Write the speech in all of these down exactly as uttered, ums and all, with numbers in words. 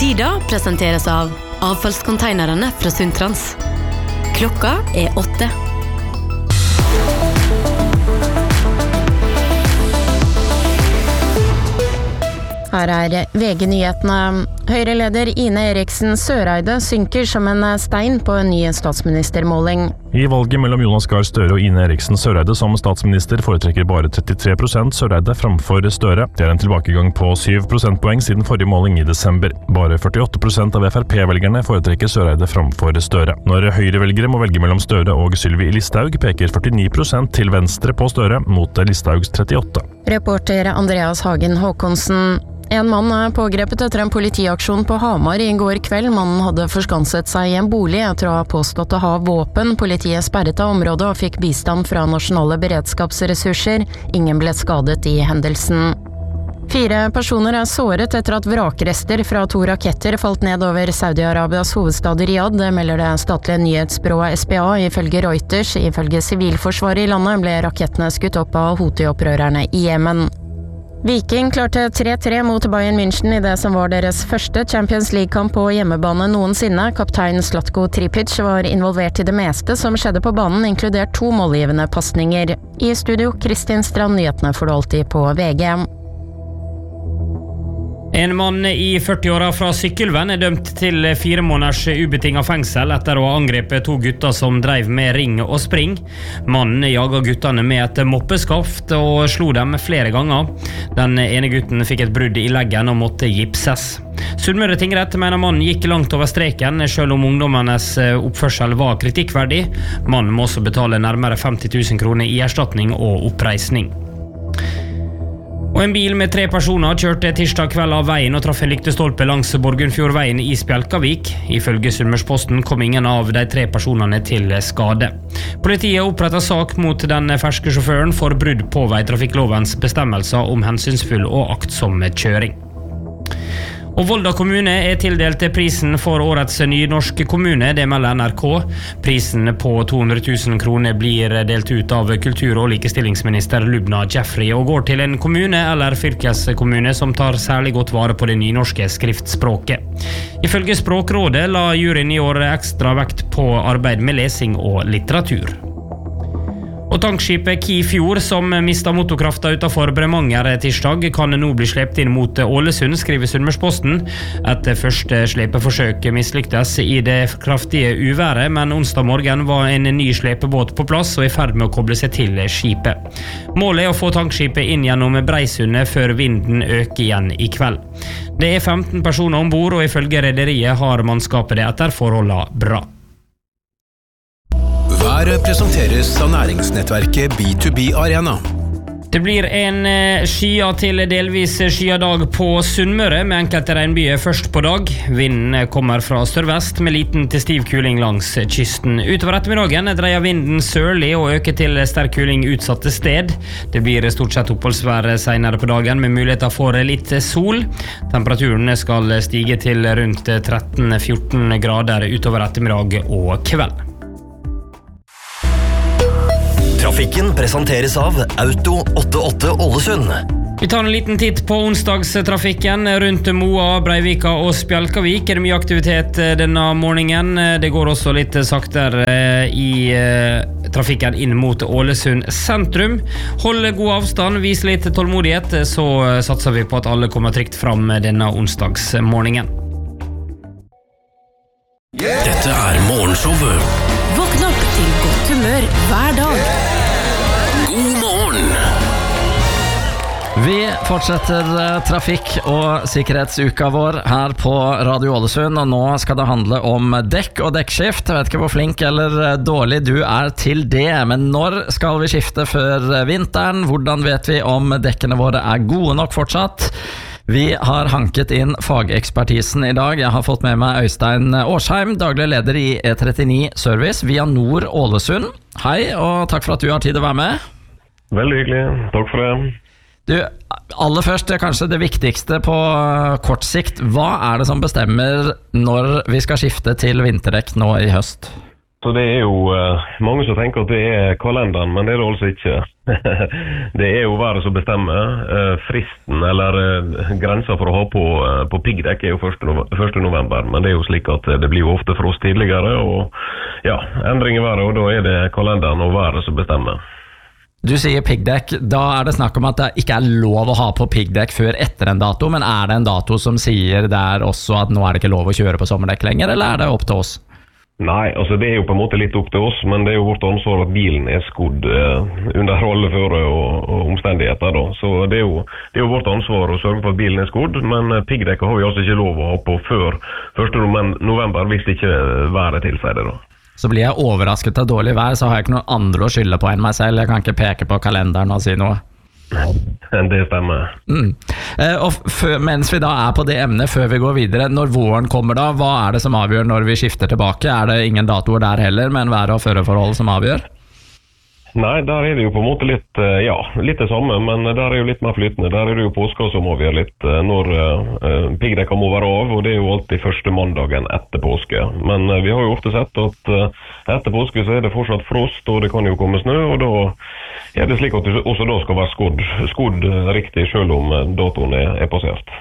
Tida presenteres av avfallskonteinerne fra Sundtrans. Klokka er åtte. Her er V G-nyhetene. Høyre-leder Ine Eriksen Søreide synker som en stein på en ny statsministermåling. I valget mellom Jonas Gahr Støre og Ine Eriksen Søreide som statsminister foretrekker bare trettitre prosent Søreide framfor Støre. Det er en tilbakegang på syv prosentpoeng siden forrige måling i desember. Bare førtiåtte prosent av F R P-velgerne foretrekker Søreide framfor Støre. Når Høyre-velgere må velge mellom Støre og Sylvi Listhaug, peker førtini prosent til venstre på Støre mot Listhaugs trettiåtte. Reporter Andreas Hagen Håkonsen. En mann er pågrepet etter en politiaksjon på Hamar i går kveld. Mannen hadde forskanset seg i en bolig etter å ha påstått å ha våpen. Politiet sperret av området og fikk bistand fra nasjonale beredskapsressurser. Ingen ble skadet i hendelsen. Fire personer er såret etter at vrakrester fra to raketter falt ned over Saudi-Arabias hovedstad Riyadh. Det melder det statlige nyhetsbyrået S B A ifølge Reuters. Ifølge sivilforsvaret i landet ble rakettene skutt opp av Houthi-opprørerne i Jemen. Viking klarte tre tre mot Bayern München i det som var deres første Champions League-kamp på hjemmebane noensinne. Kaptein Zlatko Tripic var involvert i det meste som skjedde på banen, inkludert to målgivende pasninger. I studio, Kristin Strand, nyhetene får du alltid på V G. En mann i førti-åra fra Sykkylven er dømt til fire måneders ubetinget fengsel etter å ha angrepet to gutter som drev med ring og spring. Mannen jaget guttene med et moppeskaft og slo dem flere ganger. Den ene gutten fikk et brudd i leggen og måtte gipses. Sunnmøre tingrett mener mannen gikk langt over streken, selv om ungdommenes oppførsel var kritikkverdig. Mannen må også betale nærmere femti tusen kroner i erstatning og oppreisning. Og en bil med tre personer kjørte tirsdag kveld av veien og traff en lyktestolpe langs Borgundfjordveien i Spjelkavik. Ifølge Sunnmørsposten kom ingen av de tre personene til skade. Politiet opprettet sak mot den ferske sjåføren for brudd på veitrafikklovens bestemmelser om hensynsfull og aktsom kjøring. Og Volda kommune er tildelt prisen for årets nynorske kommune, det melder N R K. Prisen på to hundre tusen kroner blir delt ut av kultur- og likestillingsminister Lubna Jeffrey og går til en kommune eller fylkeskommune som tar særlig godt vare på det nynorske skriftspråket. Ifølge Språkrådet la juryen i år ekstra vekt på arbeid med lesing og litteratur. Og tankskipet Kifjord, som mistet motorkrafta utenfor Bremanger tirsdag, kan nå bli slept inn mot Ålesund, skriver Sunnmørsposten. Et første slepeforsøk mislyktes i det kraftige uværet, men onsdag morgen var en ny slepebåt på plass og i ferd med å koble seg til skipet. Målet er å få tankskipet inn gjennom Breisundet før vinden øker igjen i kveld. Det er femten personer ombord, og ifølge rederiet har mannskapet det etter forholdene bra. Været presenteres av næringsnettverket B to B Arena. Det blir en skya til delvis skya dag på Sunnmøre, med enkelte regnbyer først på dag. Vinden kommer fra sørvest med liten til stiv kuling langs kysten. Utover ettermiddagen dreier vinden sørlig og øker til sterk kuling utsatte sted. Det blir stort sett oppholdsvær senere på dagen med muligheter for litt sol. Temperaturen skal stige til rundt tretten til fjorten grader utover ettermiddag og kveld. Trafikken presenteres av Auto åttiåtte Ålesund. Vi tar en liten titt på onsdagstrafikken rundt Moa, Breivika og Spjelkavik. Er det mye aktivitet denne morgenen? Det går også litt saktere i trafikken inn mot Ålesund sentrum. Hold god avstand, vis litt tålmodighet, så satser vi på at alle kommer trygt fram denne onsdagsmorgenen. Yeah! Dette er morgenshowet. Våkn opp til godt humør hver dag. God morgen! Vi fortsetter trafikk- og sikkerhetsuka vår her på Radio Ålesund, og nå skal det handle om dekk og dekkskift. Jeg vet ikke hvor flink eller dårlig du er til det, men når skal vi skifte før vinteren? Hvordan vet vi om dekkene våre er gode nok fortsatt? Vi har hanket inn fagekspertisen i dag. Jeg har fått med meg Øystein Årsheim, daglig leder i E trettini Service via Nord Ålesund. Hei, og takk for at du har tid å være med. Veldig hyggelig, takk for det. Du, aller først, kanskje det viktigste på kort sikt. Hva er det som bestemmer når vi skal skifte til vinterdekk nå i høst? Så det er jo uh, mange som tenker at det er kalenderen, men det er det altså ikke. Det er jo været som bestemmer. Uh, fristen, eller uh, grensa for å ha på, uh, på piggdekk er jo første november, men det er jo slik at det blir jo ofte frost tidligere, og ja, endring i været, og da er det kalenderen og været som bestemmer. Du sier piggdekk, da er det snakk om at det ikke er lov å ha på piggdekk før etter en dato, men er det en dato som sier der også at nå er det ikke lov å kjøre på sommerdekk lenger, eller er det opp til oss? Nei, altså det er jo på en måte litt opp til oss, men det er jo vårt ansvar at bilen er skodd eh, under alle føre og, og omstendigheter da. Så det er, jo, det er jo vårt ansvar å sørge for at bilen er skodd, men piggdekk har vi altså ikke lov å ha på før første november hvis det ikke været tilsier det da. Så blir jeg overrasket av dårlig vær, så har jeg ikke noen andre å skylde på enn meg selv. Jeg kan ikke peke på kalenderen og si noe. Det stemmer. Mm. Eh, og f- mens vi da er på det emnet, før vi går videre, når våren kommer da, hva er det som avgjør når vi skifter tilbake? Er det ingen datoer der heller, men vær- og føreforhold som avgjør? Nei, der er det jo på en måte litt, ja, litt det samme, men der er jo litt mer flytende. Der er det jo påska som avgjør litt når uh, piggdekka må være av, og det er jo alltid første mandagen etter påske. Men uh, vi har jo ofte sett at uh, etter påske så er det fortsatt frost, og det kan jo komme snø, og da er det slik at det også da skal være skodd, skodd riktig selv om datoen er, er passert.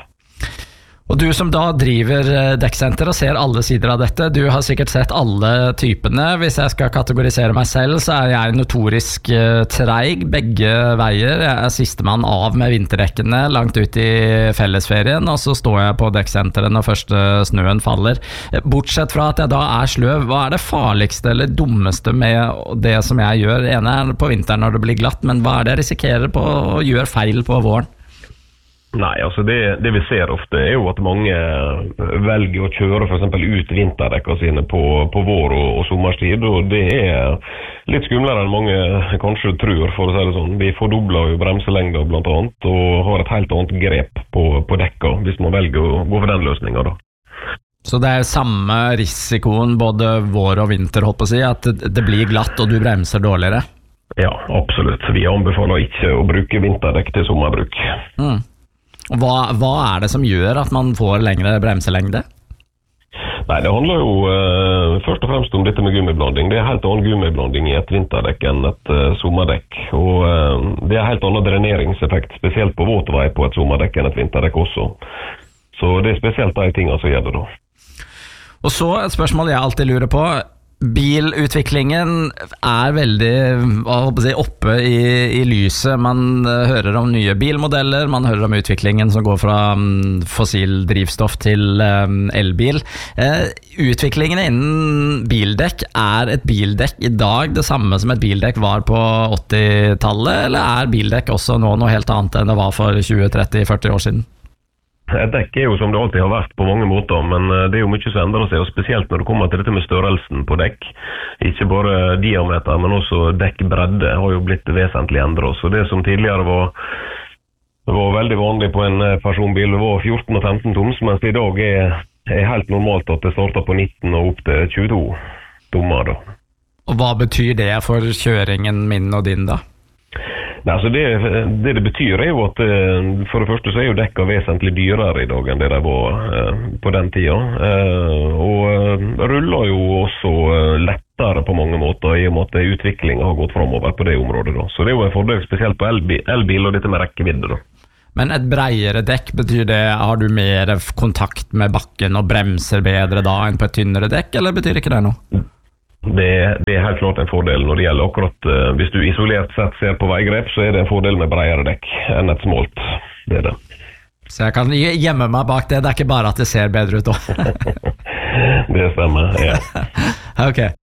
Og du som da driver dekksenter og ser alle sider av dette, du har sikkert sett alle typene. Hvis jeg skal kategorisere meg selv, så er jeg notorisk uh, treig begge veier. Jeg er sistemann av med vinterdekkene langt ut i fellesferien, og så står jeg på dekksenteret når første snøen faller. Bortsett fra at jeg da er sløv, hva er det farligste eller dummeste med det som jeg gjør? Det ene er på vinteren når det blir glatt, men hva er det jeg risikerer på å gjøre feil på våren? Nei, altså det, det vi ser ofte er jo at mange velger å kjøre for eksempel ut vinterdekka sine på, på vår og, og sommerstid, og det er litt skumlere enn mange kanskje tror, for å si det sånn. Vi fordobler jo bremselengder blant annet, og har et helt annet grep på, på dekka, hvis man velger å gå for den løsningen da. Så det er samme risikoen både vår og vinter, håper jeg å si, at det blir glatt og du bremser dårligere? Ja, absolutt. Vi anbefaler ikke å bruke vinterdekk til sommerbruk. Mm. Hva, hva er det som gjør at man får lengre bremselengde? Nei, det handler jo uh, først og fremst om dette med gummiblanding. Det er helt annen gummiblanding i et vinterdekk enn et uh, sommerdekk. Og uh, det er helt annen dreneringseffekt, spesielt på våtvei på et sommerdekk enn et vinterdekk også. Så det er spesielt de tingene som gjør det da. Og så et spørsmål jeg alltid lurer på. Bilutviklingen er veldig hva håper jeg, oppe i, i lyset. Man hører om nye bilmodeller, man hører om utviklingen som går fra um, fossil drivstoff til um, elbil. Eh, utviklingen innen bildekk, er et bildekk i dag det samme som et bildekk var på åttitallet, eller er bildekk også nå noe helt annet enn det var for tjue, tretti, førti år siden? Et dekk er jo som det alltid har vært på mange måter, men det er jo mye som endrer seg, og spesielt når det kommer til dette med størrelsen på dekk. Ikke bare diameter, men også dekkbredde har jo blitt vesentlig endret. Så det som tidligere var, var veldig vanlig på en personbil, det var fjorten og femten toms, mens det i dag er, er helt normalt at det starter på nitten og opp til tjueto tommer da. Og hva betyr det for kjøringen min og din da? Nei, altså det, det det betyr er jo at for det første så er jo dekka vesentlig dyrere i dag enn det de var eh, på den tida. Eh, og ruller jo også lettere på mange måter i og med at utviklingen har gått fremover på det området da. Så det er jo en fordel spesielt på elbil, elbil og dette med rekkevidde da. Men et breiere dekk, betyr det, har du mer kontakt med bakken og bremser bedre da enn på et tynnere dekk, eller betyr ikke det noe? Det, det er helt klart en fordel når det gjelder akkurat uh, hvis du isolert sett ser på veigrep, så er det en fordel med bredere dekk enn et smalt. Det er det. Så jeg kan gjemme meg bak det, det er ikke bare at det ser bedre ut også. Det stemmer, ja. Ok.